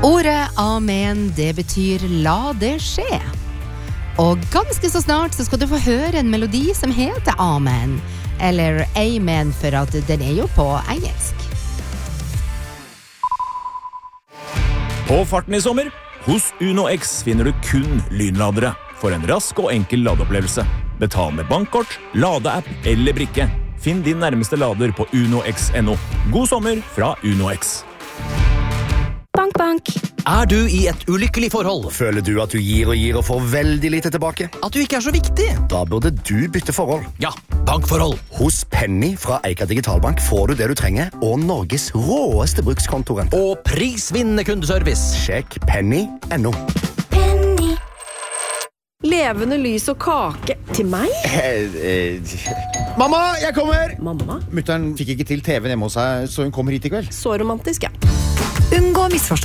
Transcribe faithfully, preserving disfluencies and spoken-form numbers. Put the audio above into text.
Ordet amen, det betyr la det skje. Og ganske så snart så skal du få høre en melodi som heter amen, eller amen for at den er jo på engelsk. På farten i sommer, hos Uno X finner du kun lynladere for en rask og enkel ladeopplevelse. Betal med bankkort, ladeapp eller brikke. Finn din nærmeste lader på uno x punktum no. God sommer fra Uno X. Bank, bank. Er du i et ulykkelig forhold? Føler du at du gir og gir og får veldig lite tilbake? At du ikke er så viktig? Da burde du bytte forhold. Ja, bankforhold. Hos Penny fra Eika Digitalbank får du det du trenger, og Norges råeste brukskontorrente. Og prisvinnende kundeservice. Sjekk penny punktum no. Penny. Levende lys og kake til meg? Eh, eh. Mamma, jeg kommer! Mamma? Mutteren fikk ikke til T V-en hjemme hos seg, så hun kommer hit i kveld. Så romantisk, ja. Unngå misforståelse.